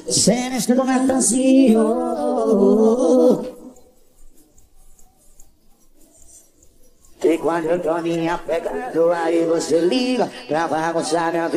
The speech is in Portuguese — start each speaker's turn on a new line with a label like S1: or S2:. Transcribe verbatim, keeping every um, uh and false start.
S1: Você mexe com meu cansinho. E quando eu tô me apegando, aí você liga pra bagunçar minha vida.